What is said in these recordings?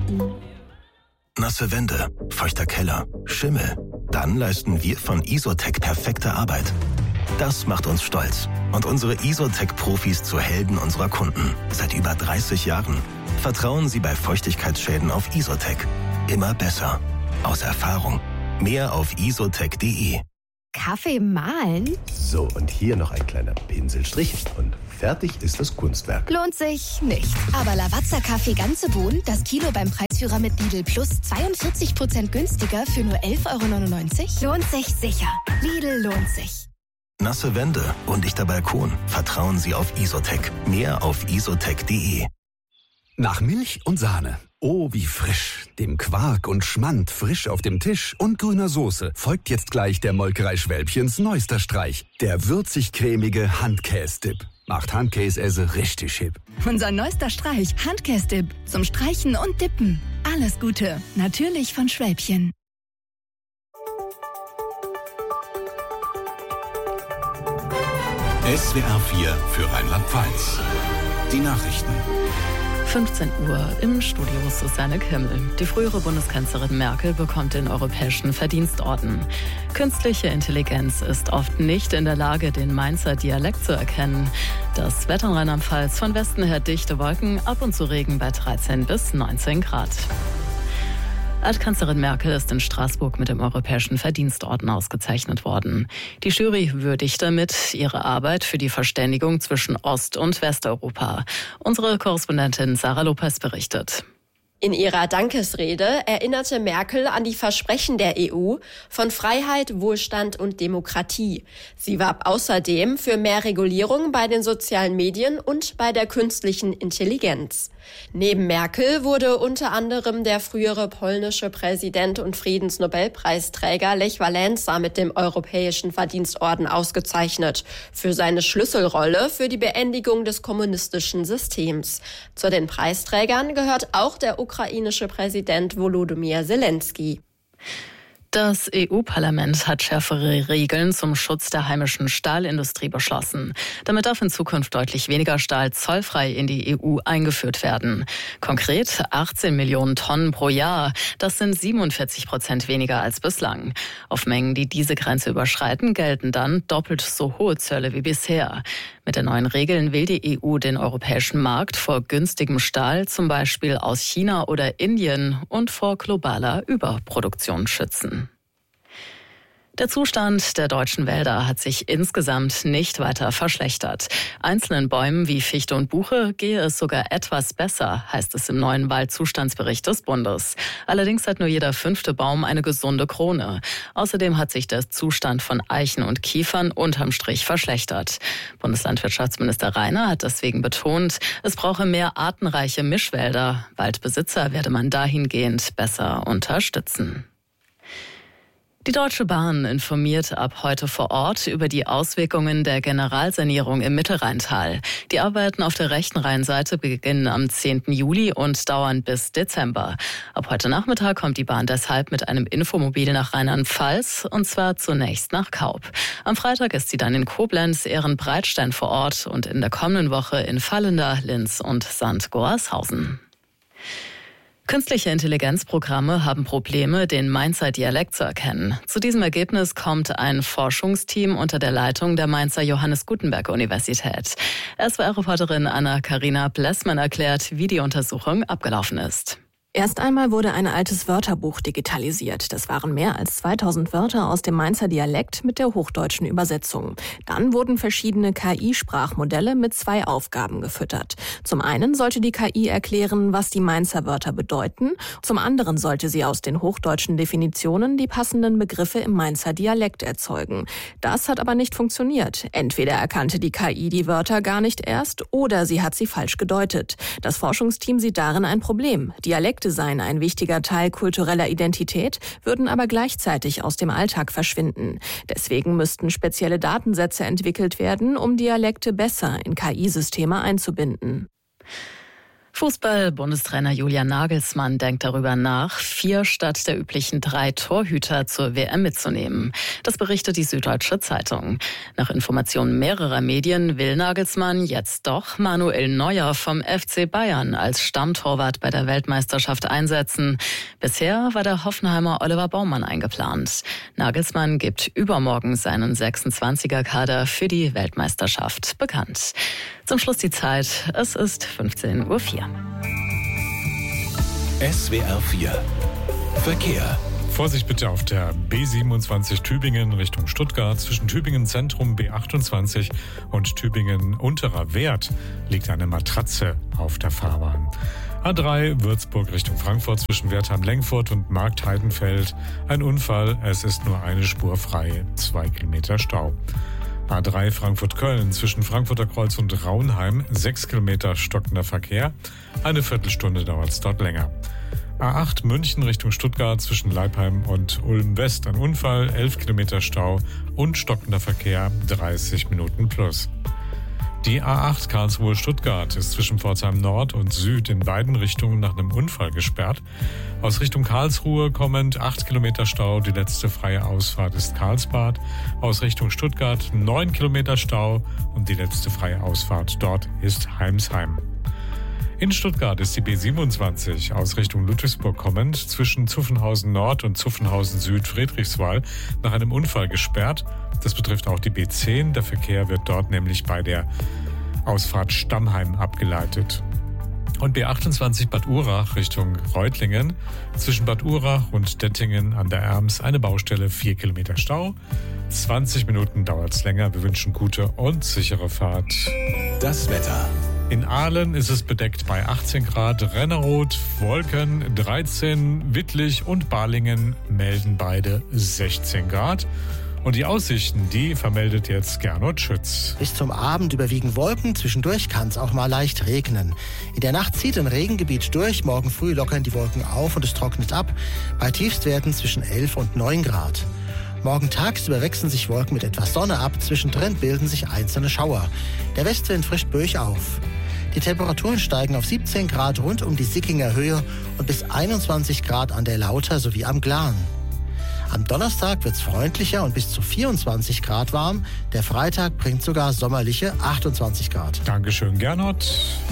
Nasse Wände, feuchter Keller, Schimmel. Dann leisten wir von Isotec perfekte Arbeit. Das macht uns stolz und unsere Isotec-Profis zu Helden unserer Kunden. Seit über 30 Jahren. Vertrauen Sie bei Feuchtigkeitsschäden auf Isotec. Immer besser. Aus Erfahrung. Mehr auf isotec.de. Kaffee mahlen? So, und hier noch ein kleiner Pinselstrich und fertig ist das Kunstwerk. Lohnt sich nicht. Aber Lavazza Kaffee ganze Bohnen, das Kilo beim Preisführer mit Lidl Plus 42% günstiger für nur 11,99 €? Lohnt sich sicher. Lidl lohnt sich. Nasse Wände, undichter Balkon. Vertrauen Sie auf Isotec. Mehr auf isotec.de. Nach Milch und Sahne. Oh, wie frisch. Dem Quark und Schmand frisch auf dem Tisch und grüner Soße folgt jetzt gleich der Molkerei Schwälbchens neuester Streich. Der würzig-cremige Handkäse-Dip. Macht Handkäse richtig hip. Unser neuester Streich, Handkäse-Dip. Zum Streichen und Dippen. Alles Gute. Natürlich von Schwälbchen. SWR 4 für Rheinland-Pfalz. Die Nachrichten. 15 Uhr im Studio Susanne Kimmel. Die frühere Bundeskanzlerin Merkel bekommt den Europäischen Verdienstorden. Künstliche Intelligenz ist oft nicht in der Lage, den Mainzer Dialekt zu erkennen. Das Wetter in Rheinland-Pfalz: von Westen her dichte Wolken, ab und zu Regen bei 13 bis 19 Grad. Altkanzlerin Merkel ist in Straßburg mit dem Europäischen Verdienstorden ausgezeichnet worden. Die Jury würdigt damit ihre Arbeit für die Verständigung zwischen Ost- und Westeuropa. Unsere Korrespondentin Sarah Lopez berichtet. In ihrer Dankesrede erinnerte Merkel an die Versprechen der EU von Freiheit, Wohlstand und Demokratie. Sie warb außerdem für mehr Regulierung bei den sozialen Medien und bei der künstlichen Intelligenz. Neben Merkel wurde unter anderem der frühere polnische Präsident und Friedensnobelpreisträger Lech Wałęsa mit dem Europäischen Verdienstorden ausgezeichnet für seine Schlüsselrolle für die Beendigung des kommunistischen Systems. Zu den Preisträgern gehört auch der ukrainische Präsident Volodymyr Zelensky. Das EU-Parlament hat schärfere Regeln zum Schutz der heimischen Stahlindustrie beschlossen. Damit darf in Zukunft deutlich weniger Stahl zollfrei in die EU eingeführt werden. Konkret 18 Millionen Tonnen pro Jahr. Das sind 47% weniger als bislang. Auf Mengen, die diese Grenze überschreiten, gelten dann doppelt so hohe Zölle wie bisher. Mit den neuen Regeln will die EU den europäischen Markt vor günstigem Stahl, zum Beispiel aus China oder Indien, und vor globaler Überproduktion schützen. Der Zustand der deutschen Wälder hat sich insgesamt nicht weiter verschlechtert. Einzelnen Bäumen wie Fichte und Buche gehe es sogar etwas besser, heißt es im neuen Waldzustandsbericht des Bundes. Allerdings hat nur jeder 5. Baum eine gesunde Krone. Außerdem hat sich der Zustand von Eichen und Kiefern unterm Strich verschlechtert. Bundeslandwirtschaftsminister Rainer hat deswegen betont, es brauche mehr artenreiche Mischwälder. Waldbesitzer werde man dahingehend besser unterstützen. Die Deutsche Bahn informiert ab heute vor Ort über die Auswirkungen der Generalsanierung im Mittelrheintal. Die Arbeiten auf der rechten Rheinseite beginnen am 10. Juli und dauern bis Dezember. Ab heute Nachmittag kommt die Bahn deshalb mit einem Infomobil nach Rheinland-Pfalz, und zwar zunächst nach Kaub. Am Freitag ist sie dann in Koblenz, Ehrenbreitstein vor Ort und in der kommenden Woche in Vallenda, Linz und St. Goarshausen. Künstliche Intelligenzprogramme haben Probleme, den Mainzer Dialekt zu erkennen. Zu diesem Ergebnis kommt ein Forschungsteam unter der Leitung der Mainzer Johannes Gutenberg Universität. SWR-Reporterin Anna-Karina Blessmann erklärt, wie die Untersuchung abgelaufen ist. Erst einmal wurde ein altes Wörterbuch digitalisiert. Das waren mehr als 2000 Wörter aus dem Mainzer Dialekt mit der hochdeutschen Übersetzung. Dann wurden verschiedene KI-Sprachmodelle mit 2 Aufgaben gefüttert. Zum einen sollte die KI erklären, was die Mainzer Wörter bedeuten. Zum anderen sollte sie aus den hochdeutschen Definitionen die passenden Begriffe im Mainzer Dialekt erzeugen. Das hat aber nicht funktioniert. Entweder erkannte die KI die Wörter gar nicht erst oder sie hat sie falsch gedeutet. Das Forschungsteam sieht darin ein Problem. Dialekte seien ein wichtiger Teil kultureller Identität, würden aber gleichzeitig aus dem Alltag verschwinden. Deswegen müssten spezielle Datensätze entwickelt werden, um Dialekte besser in KI-Systeme einzubinden. Fußball-Bundestrainer Julian Nagelsmann denkt darüber nach, 4 statt der üblichen 3 Torhüter zur WM mitzunehmen. Das berichtet die Süddeutsche Zeitung. Nach Informationen mehrerer Medien will Nagelsmann jetzt doch Manuel Neuer vom FC Bayern als Stammtorwart bei der Weltmeisterschaft einsetzen. Bisher war der Hoffenheimer Oliver Baumann eingeplant. Nagelsmann gibt übermorgen seinen 26er-Kader für die Weltmeisterschaft bekannt. Zum Schluss die Zeit. Es ist 15:04 Uhr. SWR 4 Verkehr. Vorsicht bitte auf der B27 Tübingen Richtung Stuttgart. Zwischen Tübingen Zentrum B28 und Tübingen Unterer Wert liegt eine Matratze auf der Fahrbahn. A3 Würzburg Richtung Frankfurt zwischen Wertheim-Lengfurt und Marktheidenfeld. Ein Unfall, es ist nur eine Spur frei, 2 Kilometer Stau. A3 Frankfurt-Köln zwischen Frankfurter Kreuz und Raunheim, 6 Kilometer stockender Verkehr. Eine Viertelstunde dauert es dort länger. A8 München Richtung Stuttgart zwischen Leipheim und Ulm-West. Ein Unfall, 11 Kilometer Stau und stockender Verkehr, 30 Minuten plus. Die A8 Karlsruhe-Stuttgart ist zwischen Pforzheim Nord und Süd in beiden Richtungen nach einem Unfall gesperrt. Aus Richtung Karlsruhe kommend 8 Kilometer Stau, die letzte freie Ausfahrt ist Karlsbad. Aus Richtung Stuttgart 9 Kilometer Stau und die letzte freie Ausfahrt dort ist Heimsheim. In Stuttgart ist die B27 aus Richtung Ludwigsburg kommend zwischen Zuffenhausen Nord und Zuffenhausen Süd Friedrichswald nach einem Unfall gesperrt. Das betrifft auch die B10. Der Verkehr wird dort nämlich bei der Ausfahrt Stammheim abgeleitet. Und B28 Bad Urach Richtung Reutlingen. Zwischen Bad Urach und Dettingen an der Erms eine Baustelle, 4 Kilometer Stau. 20 Minuten dauert es länger. Wir wünschen gute und sichere Fahrt. Das Wetter. In Aalen ist es bedeckt bei 18 Grad, Renneroth, Wolken 13, Wittlich und Balingen melden beide 16 Grad. Und die Aussichten, die vermeldet jetzt Gernot Schütz. Bis zum Abend überwiegen Wolken, zwischendurch kann es auch mal leicht regnen. In der Nacht zieht ein Regengebiet durch, morgen früh lockern die Wolken auf und es trocknet ab, bei Tiefstwerten zwischen 11 und 9 Grad. Morgen tagsüber wechseln sich Wolken mit etwas Sonne ab, zwischendrin bilden sich einzelne Schauer. Der Westwind frischt böig auf. Die Temperaturen steigen auf 17 Grad rund um die Sickinger Höhe und bis 21 Grad an der Lauter sowie am Glan. Am Donnerstag wird's freundlicher und bis zu 24 Grad warm. Der Freitag bringt sogar sommerliche 28 Grad. Dankeschön, Gernot.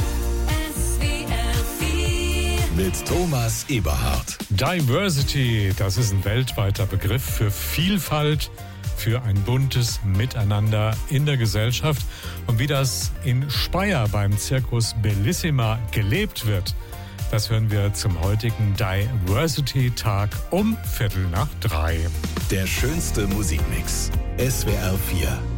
Mit Thomas Eberhardt. Diversity, das ist ein weltweiter Begriff für Vielfalt, für ein buntes Miteinander in der Gesellschaft. Und wie das in Speyer beim Circus Bellissima gelebt wird, das hören wir zum heutigen Diversity-Tag um 2:45. Der schönste Musikmix. SWR 4.